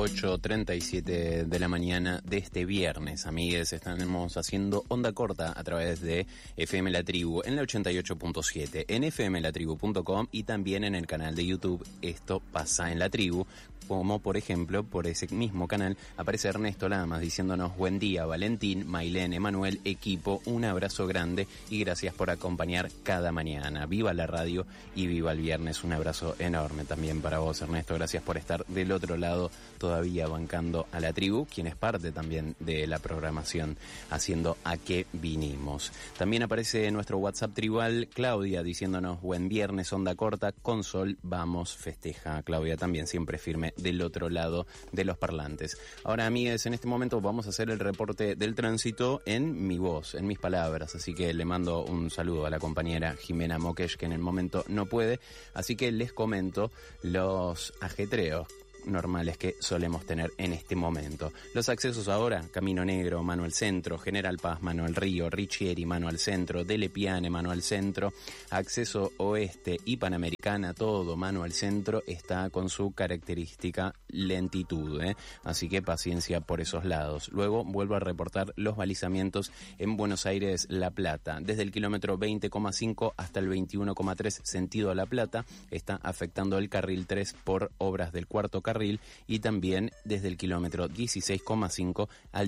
8:37 de la mañana de este viernes, amigues. Estamos haciendo onda corta a través de FM La Tribu en la 88.7, en fmlatribu.com y también en el canal de YouTube Esto Pasa en la Tribu. Como por ejemplo, por ese mismo canal aparece Ernesto Lamas diciéndonos buen día, Valentín, Mailén, Emanuel, equipo, un abrazo grande y gracias por acompañar cada mañana. Viva la radio y viva el viernes. Un abrazo enorme también para vos, Ernesto. Gracias por estar del otro lado todavía bancando a la tribu, quien es parte también de la programación, haciendo a qué vinimos. También aparece nuestro WhatsApp tribal, Claudia, diciéndonos buen viernes, onda corta, con sol, vamos, festeja. Claudia también siempre firme del otro lado de los parlantes. Ahora, amigues, en este momento vamos a hacer el reporte del tránsito en mi voz, en mis palabras, así que le mando un saludo a la compañera Jimena Mokesh, que en el momento no puede, así que les comento los ajetreos normales que solemos tener en este momento. Los accesos ahora: Camino Negro, mano al centro; General Paz, mano al río; Richieri, mano al centro; Delle Piane, mano al centro; acceso oeste y Panamericana, todo mano al centro, está con su característica lentitud, así que paciencia por esos lados. Luego vuelvo a reportar los balizamientos en Buenos Aires La Plata, desde el kilómetro 20,5 hasta el 21,3 sentido La Plata, está afectando el carril 3 por obras del cuarto carril, y también desde el kilómetro 16,5 al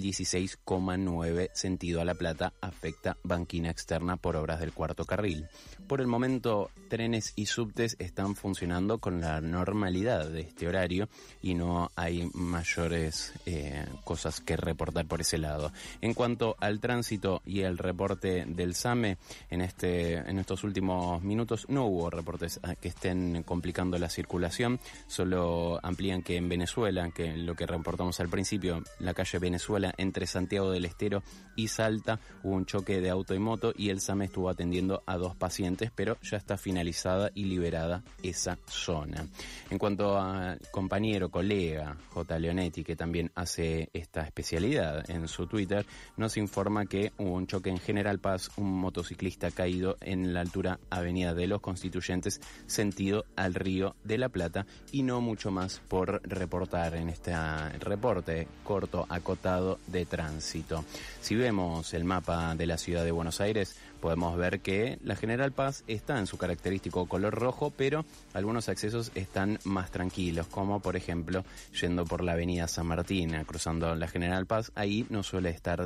16,9 sentido a La Plata afecta banquina externa por obras del cuarto carril. Por el momento, trenes y subtes están funcionando con la normalidad de este horario y no hay mayores cosas que reportar por ese lado. En cuanto al tránsito y el reporte del SAME, en estos últimos minutos no hubo reportes que estén complicando la circulación, solo amplían que en Venezuela, que lo que reportamos al principio, la calle Venezuela entre Santiago del Estero y Salta, hubo un choque de auto y moto y el SAME estuvo atendiendo a 2 pacientes, pero ya está finalizada y liberada esa zona. En cuanto a colega J. Leonetti, que también hace esta especialidad en su Twitter, nos informa que hubo un choque en General Paz, un motociclista caído en la altura Avenida de los Constituyentes, sentido al Río de la Plata, y no mucho más por reportar en este reporte corto, acotado de tránsito. Si vemos el mapa de la ciudad de Buenos Aires, podemos ver que la General Paz está en su característico color rojo, pero algunos accesos están más tranquilos, como por ejemplo yendo por la avenida San Martín, cruzando la General Paz. Ahí no suele estar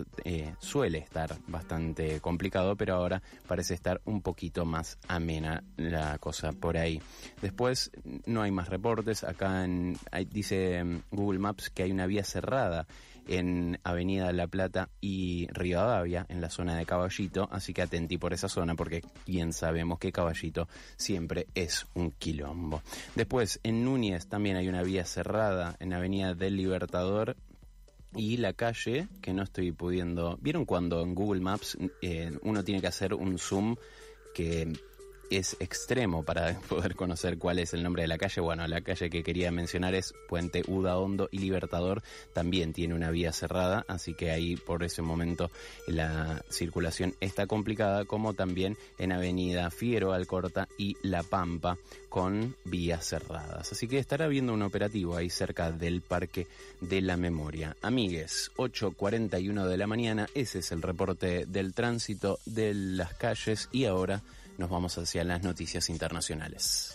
bastante complicado, pero ahora parece estar un poquito más amena la cosa por ahí. Después no hay más reportes. Acá dice Google Maps que hay una vía cerrada en Avenida La Plata y Rivadavia, en la zona de Caballito, así que atentí por esa zona, porque bien sabemos que Caballito siempre es un quilombo. Después, en Núñez también hay una vía cerrada en Avenida del Libertador y la calle, que no estoy pudiendo... ¿Vieron cuando en Google Maps uno tiene que hacer un zoom que es extremo para poder conocer cuál es el nombre de la calle? Bueno, la calle que quería mencionar es Puente Udaondo y Libertador, también tiene una vía cerrada, así que ahí por ese momento la circulación está complicada, como también en Avenida Figueroa Alcorta y La Pampa, con vías cerradas. Así que estará habiendo un operativo ahí cerca del Parque de la Memoria. Amigues, 8:41 de la mañana, ese es el reporte del tránsito de las calles, y ahora nos vamos hacia las noticias internacionales.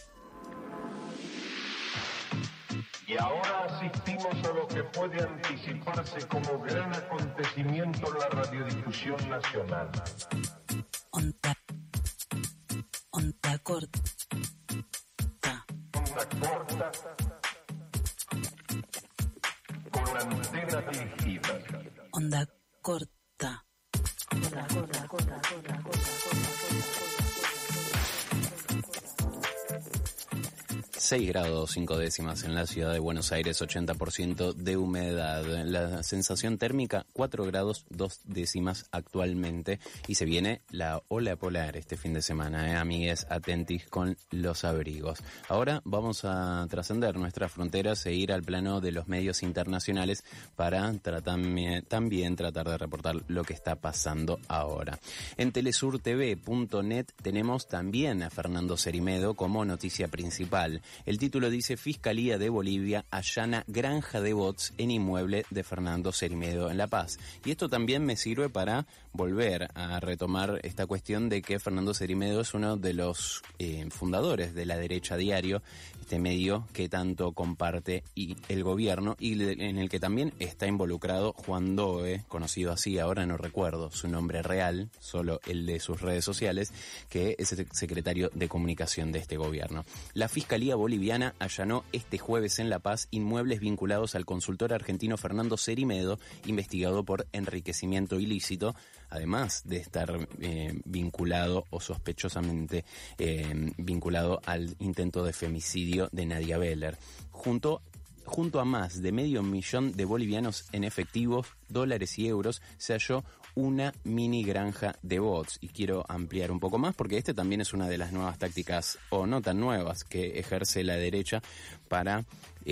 Y ahora asistimos a lo que puede anticiparse como gran acontecimiento en la radiodifusión nacional. Onda corta. Onda corta. Con antena dirigida. Onda corta. 6 grados 5 décimas en la ciudad de Buenos Aires, 80% de humedad. La sensación térmica 4 grados 2 décimas actualmente, y se viene la ola polar este fin de semana, amigues, atentis con los abrigos. Ahora vamos a trascender nuestras fronteras e ir al plano de los medios internacionales para también tratar de reportar lo que está pasando ahora. En telesurtv.net tenemos también a Fernando Cerimedo como noticia principal. El título dice: Fiscalía de Bolivia allana granja de bots en inmueble de Fernando Cerimedo en La Paz. Y esto también me sirve para volver a retomar esta cuestión de que Fernando Cerimedo es uno de los fundadores de La Derecha Diario, este medio que tanto comparte el gobierno y en el que también está involucrado Juan Doe, conocido así, ahora no recuerdo su nombre real, solo el de sus redes sociales, que es el secretario de comunicación de este gobierno. La Fiscalía Boliviana allanó este jueves en La Paz inmuebles vinculados al consultor argentino Fernando Cerimedo, investigado por enriquecimiento ilícito, además de estar vinculado o sospechosamente vinculado al intento de femicidio de Nadia Beller. Junto a más de medio millón de bolivianos en efectivos, dólares y euros, se halló una mini granja de bots. Y quiero ampliar un poco más porque este también es una de las nuevas tácticas, o no tan nuevas, que ejerce la derecha para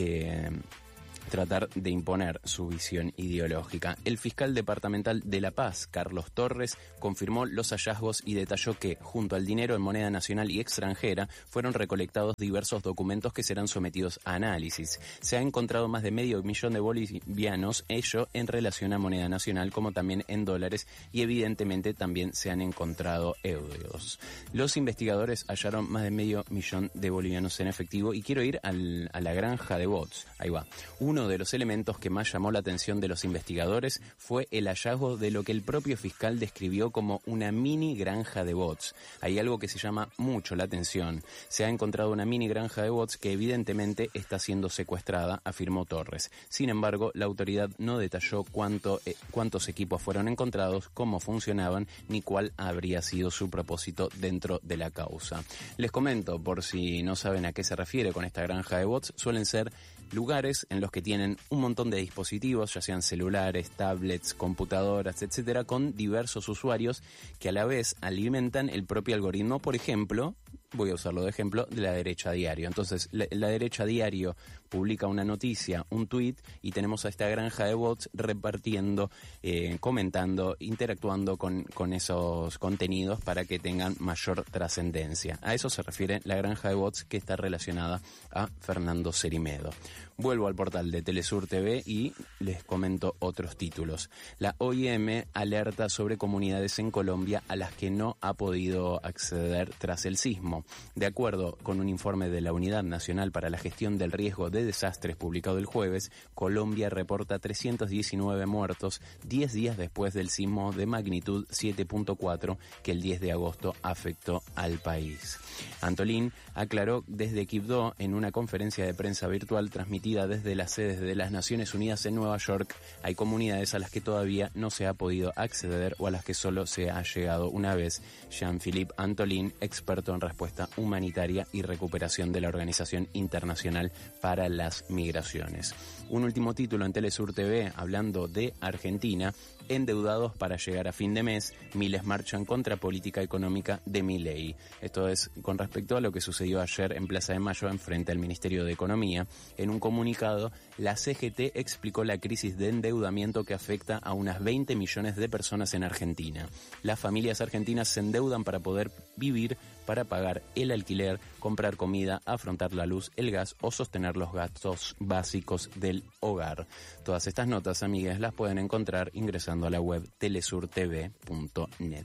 tratar de imponer su visión ideológica. El fiscal departamental de La Paz, Carlos Torres, confirmó los hallazgos y detalló que, junto al dinero en moneda nacional y extranjera, fueron recolectados diversos documentos que serán sometidos a análisis. Se ha encontrado más de medio millón de bolivianos, ello en relación a moneda nacional, como también en dólares, y evidentemente también se han encontrado euros. Los investigadores hallaron más de medio millón de bolivianos en efectivo, y quiero ir a la granja de bots. Ahí va. Uno de los elementos que más llamó la atención de los investigadores fue el hallazgo de lo que el propio fiscal describió como una mini granja de bots. Hay algo que se llama mucho la atención. Se ha encontrado una mini granja de bots que evidentemente está siendo secuestrada, afirmó Torres. Sin embargo, la autoridad no detalló cuántos equipos fueron encontrados, cómo funcionaban, ni cuál habría sido su propósito dentro de la causa. Les comento, por si no saben a qué se refiere con esta granja de bots, suelen ser lugares en los que tienen un montón de dispositivos, ya sean celulares, tablets, computadoras, etcétera, con diversos usuarios que a la vez alimentan el propio algoritmo. Por ejemplo, voy a usarlo de ejemplo, de La Derecha Diario. Entonces, la Derecha Diario publica una noticia, un tweet, y tenemos a esta granja de bots repartiendo, comentando, interactuando con esos contenidos para que tengan mayor trascendencia. A eso se refiere la granja de bots que está relacionada a Fernando Cerimedo. Vuelvo al portal de Telesur TV y les comento otros títulos. La OIM alerta sobre comunidades en Colombia a las que no ha podido acceder tras el sismo. De acuerdo con un informe de la Unidad Nacional para la Gestión del Riesgo de Desastres publicado el jueves, Colombia reporta 319 muertos 10 días después del sismo de magnitud 7.4 que el 10 de agosto afectó al país. Antolín aclaró desde Quibdó en una conferencia de prensa virtual transmitida desde las sedes de las Naciones Unidas en Nueva York: hay comunidades a las que todavía no se ha podido acceder o a las que solo se ha llegado una vez. Jean-Philippe Antolín, experto en respuesta humanitaria y recuperación de la Organización Internacional para las Migraciones. Un último título en Telesur TV hablando de Argentina: endeudados para llegar a fin de mes, miles marchan contra política económica de Milei. Esto es con respecto a lo que sucedió ayer en Plaza de Mayo en frente al Ministerio de Economía. En un comunicado, la CGT explicó la crisis de endeudamiento que afecta a unas 20 millones de personas en Argentina. Las familias argentinas se endeudan para poder vivir, para pagar el alquiler, comprar comida, afrontar la luz, el gas o sostener los gastos básicos del hogar. Todas estas notas, amigas, las pueden encontrar ingresando a la web telesurtv.net.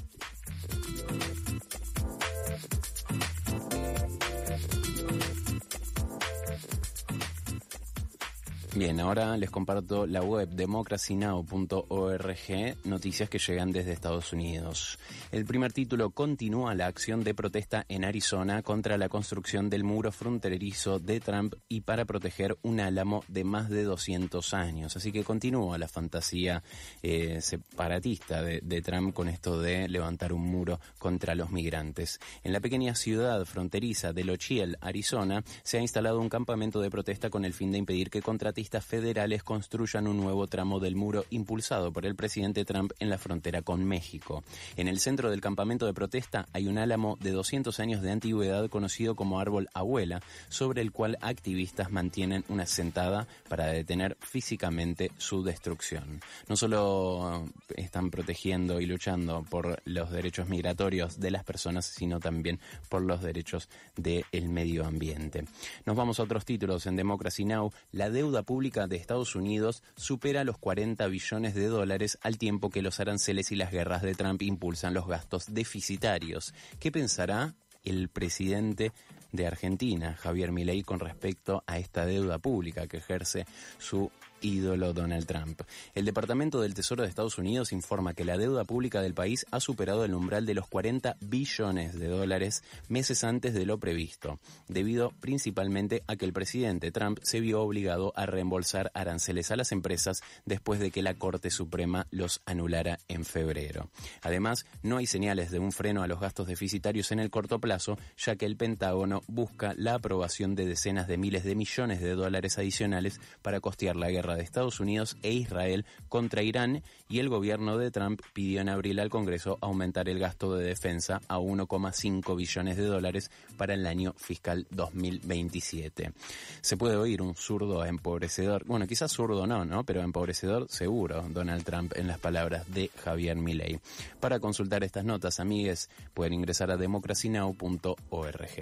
Bien, ahora les comparto la web democracynow.org, noticias que llegan desde Estados Unidos. El primer título: continúa la acción de protesta en Arizona contra la construcción del muro fronterizo de Trump y para proteger un álamo de más de 200 años. Así que continúa la fantasía separatista de Trump con esto de levantar un muro contra los migrantes. En la pequeña ciudad fronteriza de Lochiel, Arizona, se ha instalado un campamento de protesta con el fin de impedir que contratistas activistas federales construyan un nuevo tramo del muro impulsado por el presidente Trump en la frontera con México. En el centro del campamento de protesta hay un álamo de 200 años de antigüedad conocido como árbol abuela, sobre el cual activistas mantienen una sentada para detener físicamente su destrucción. No solo están protegiendo y luchando por los derechos migratorios de las personas, sino también por los derechos del medio ambiente. Nos vamos a otros títulos en Democracy Now! La deuda pública de Estados Unidos supera los 40 billones de dólares al tiempo que los aranceles y las guerras de Trump impulsan los gastos deficitarios. ¿Qué pensará el presidente de Argentina, Javier Milei, con respecto a esta deuda pública que ejerce su ídolo Donald Trump? El Departamento del Tesoro de Estados Unidos informa que la deuda pública del país ha superado el umbral de los 40 billones de dólares meses antes de lo previsto, debido principalmente a que el presidente Trump se vio obligado a reembolsar aranceles a las empresas después de que la Corte Suprema los anulara en febrero. Además, no hay señales de un freno a los gastos deficitarios en el corto plazo, ya que el Pentágono busca la aprobación de decenas de miles de millones de dólares adicionales para costear la guerra de Estados Unidos e Israel contra Irán, y el gobierno de Trump pidió en abril al Congreso aumentar el gasto de defensa a 1,5 billones de dólares para el año fiscal 2027. Se puede oír un zurdo empobrecedor, bueno, quizás zurdo no, pero empobrecedor seguro, Donald Trump, en las palabras de Javier Milei. Para consultar estas notas, amigues, pueden ingresar a democracynow.org.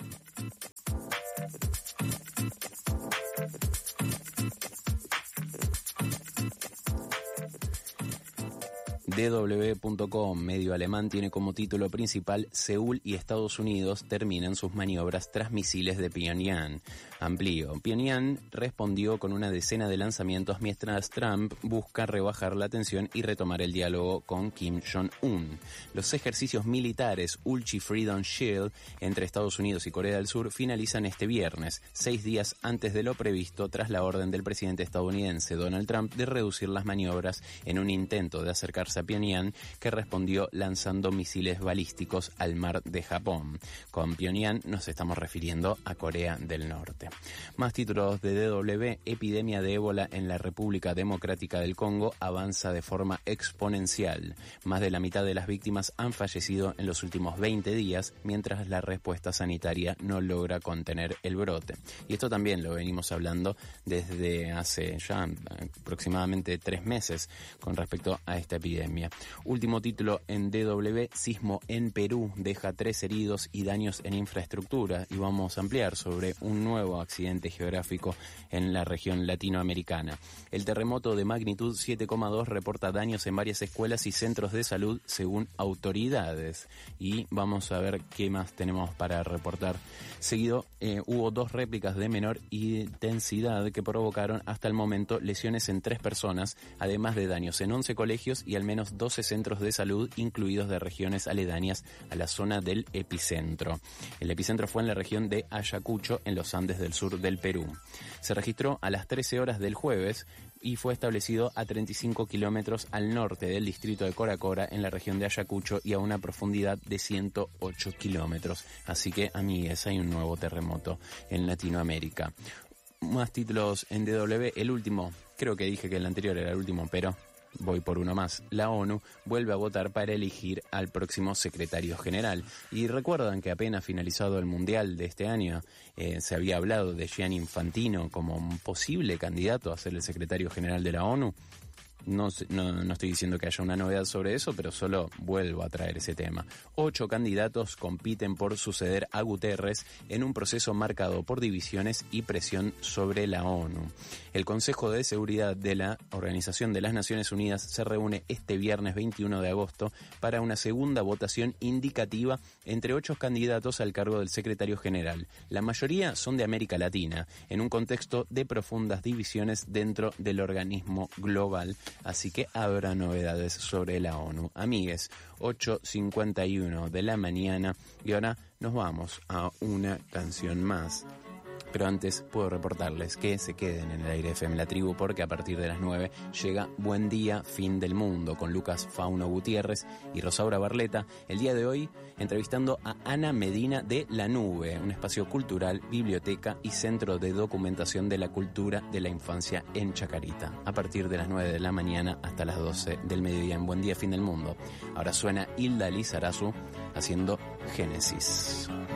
DW.com, medio alemán, tiene como título principal: Seúl y Estados Unidos terminan sus maniobras tras misiles de Pyongyang. Amplío. Pyongyang respondió con una decena de lanzamientos mientras Trump busca rebajar la tensión y retomar el diálogo con Kim Jong-un. Los ejercicios militares Ulchi Freedom Shield entre Estados Unidos y Corea del Sur finalizan este viernes, 6 días antes de lo previsto, tras la orden del presidente estadounidense Donald Trump de reducir las maniobras en un intento de acercarse a Pyongyang, que respondió lanzando misiles balísticos al mar de Japón. Con Pyongyang nos estamos refiriendo a Corea del Norte. Más títulos de DW. Epidemia de ébola en la República Democrática del Congo avanza de forma exponencial. Más de la mitad de las víctimas han fallecido en los últimos 20 días, mientras la respuesta sanitaria no logra contener el brote. Y esto también lo venimos hablando desde hace ya aproximadamente 3 meses con respecto a esta epidemia. Último título en DW. Sismo en Perú deja 3 heridos y daños en infraestructura. Y vamos a ampliar sobre un nuevo accidente geográfico en la región latinoamericana. El terremoto de magnitud 7,2 reporta daños en varias escuelas y centros de salud según autoridades. Y vamos a ver qué más tenemos para reportar. Seguido, hubo 2 réplicas de menor intensidad que provocaron hasta el momento lesiones en 3 personas, además de daños en 11 colegios y al menos 12 centros de salud, incluidos de regiones aledañas a la zona del epicentro. El epicentro fue en la región de Ayacucho, en los Andes del sur del Perú. Se registró a las 13 horas del jueves y fue establecido a 35 kilómetros al norte del distrito de Coracora, en la región de Ayacucho, y a una profundidad de 108 kilómetros. Así que, amigues, hay un nuevo terremoto en Latinoamérica. Más títulos en DW. El último, creo que dije que el anterior era el último, pero voy por uno más. La ONU vuelve a votar para elegir al próximo secretario general. Y recuerdan que apenas finalizado el Mundial de este año, se había hablado de Gianni Infantino como un posible candidato a ser el secretario general de la ONU. No estoy diciendo que haya una novedad sobre eso, pero solo vuelvo a traer ese tema. 8 candidatos compiten por suceder a Guterres en un proceso marcado por divisiones y presión sobre la ONU. El Consejo de Seguridad de la Organización de las Naciones Unidas se reúne este viernes 21 de agosto para una segunda votación indicativa entre 8 candidatos al cargo del secretario general. La mayoría son de América Latina, en un contexto de profundas divisiones dentro del organismo global. Así que habrá novedades sobre la ONU. Amigues, 8:51 de la mañana, y ahora nos vamos a una canción más. Pero antes puedo reportarles que se queden en el aire FM La Tribu, porque a partir de las 9 llega Buen Día, Fin del Mundo, con Lucas Fauno Gutiérrez y Rosaura Barleta. El día de hoy entrevistando a Ana Medina de La Nube, un espacio cultural, biblioteca y centro de documentación de la cultura de la infancia en Chacarita. A partir de las 9 de la mañana hasta las 12 del mediodía en Buen Día, Fin del Mundo. Ahora suena Hilda Lizarazu haciendo Génesis.